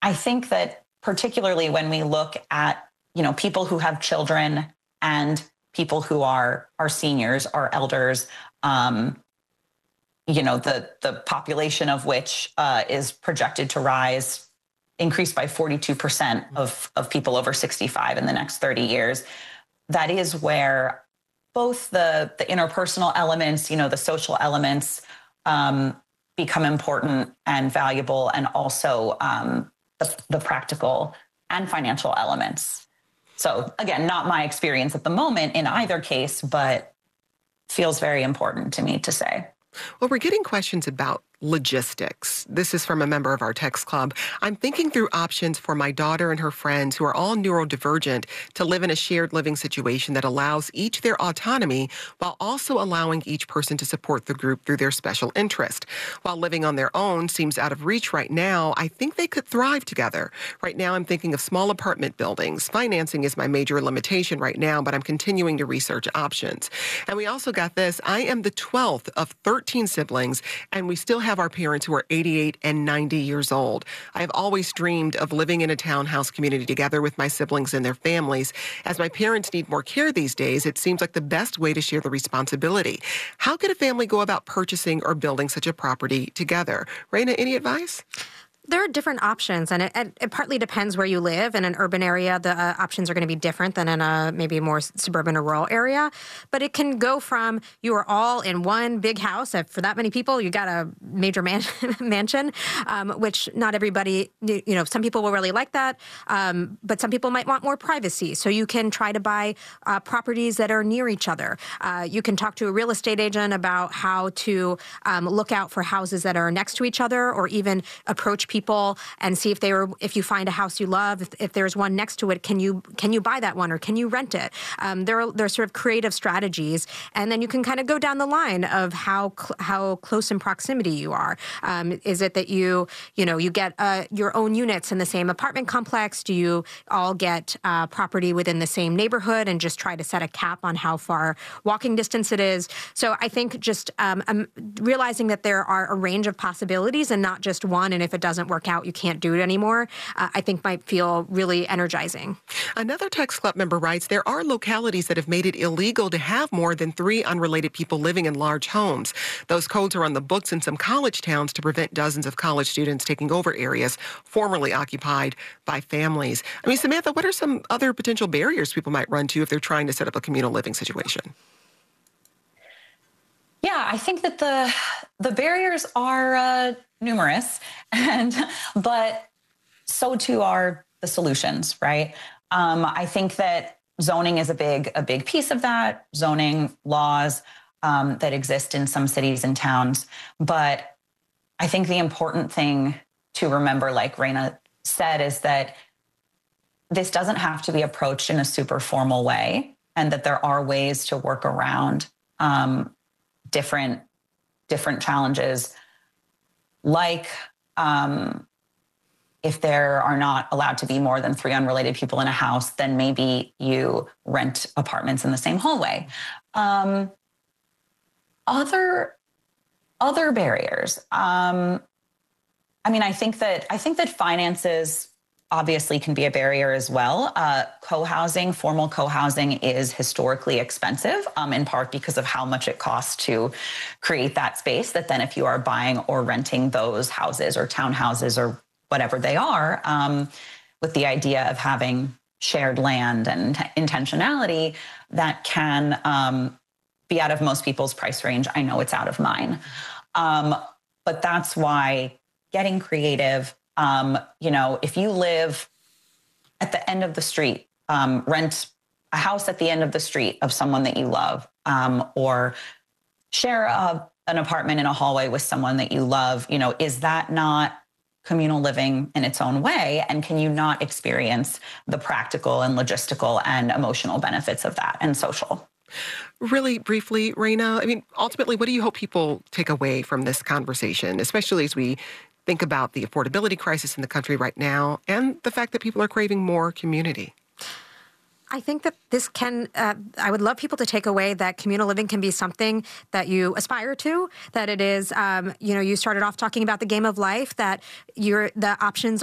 I think that particularly when we look at, people who have children and people who are seniors, are elders, the population of which is projected to increase by 42% of people over 65 in the next 30 years. That is where both the interpersonal elements, the social elements become important and valuable, and also the practical and financial elements. So again, not my experience at the moment in either case, but feels very important to me to say. Well, we're getting questions about logistics. This is from a member of our text club. I'm thinking through options for my daughter and her friends who are all neurodivergent to live in a shared living situation that allows each their autonomy while also allowing each person to support the group through their special interest. While living on their own seems out of reach right now, I think they could thrive together. Right now, I'm thinking of small apartment buildings. Financing is my major limitation right now, but I'm continuing to research options. And we also got this. I am the 12th of 13 siblings, and we still have our parents who are 88 and 90 years old. I have always dreamed of living in a townhouse community together with my siblings and their families. As my parents need more care these days, it seems like the best way to share the responsibility. How could a family go about purchasing or building such a property together? Raina, any advice? There are different options, and it partly depends where you live. In an urban area, the options are going to be different than in a maybe more suburban or rural area. But it can go from you are all in one big house. For that many people, you got a major mansion, which not everybody, some people will really like that. But some people might want more privacy. So you can try to buy properties that are near each other. You can talk to a real estate agent about how to look out for houses that are next to each other, or even approach people and see if you find a house you love, if there's one next to it, can you buy that one, or can you rent it? There are sort of creative strategies, and then you can kind of go down the line of how close in proximity you are. Is it that you get your own units in the same apartment complex? Do you all get property within the same neighborhood and just try to set a cap on how far walking distance it is? So I think just realizing that there are a range of possibilities and not just one, and if it doesn't work out, you can't do it anymore, I think might feel really energizing. Another text club member writes, there are localities that have made it illegal to have more than 3 unrelated people living in large homes. Those codes are on the books in some college towns to prevent dozens of college students taking over areas formerly occupied by families. I mean, Samantha, what are some other potential barriers people might run to if they're trying to set up a communal living situation? Yeah, I think that the barriers are numerous, but so too are the solutions, right? I think that zoning is a big piece of that. Zoning laws that exist in some cities and towns, but I think the important thing to remember, like Raina said, is that this doesn't have to be approached in a super formal way, and that there are ways to work around different challenges, like if there are not allowed to be more than 3 unrelated people in a house, then maybe you rent apartments in the same hallway. Other barriers. I think that finances obviously can be a barrier as well. Co-housing, formal co-housing is historically expensive, in part because of how much it costs to create that space, that then if you are buying or renting those houses or townhouses or whatever they are, with the idea of having shared land and intentionality, that can be out of most people's price range. I know it's out of mine. But that's why getting creative, if you live at the end of the street, rent a house at the end of the street of someone that you love, or share an apartment in a hallway with someone that you love, is that not communal living in its own way? And can you not experience the practical and logistical and emotional benefits of that, and social? Really briefly, Raina, ultimately, what do you hope people take away from this conversation, especially as we think about the affordability crisis in the country right now and the fact that people are craving more community? I think that this can, I would love people to take away that communal living can be something that you aspire to, that it is, you started off talking about the game of life, that the options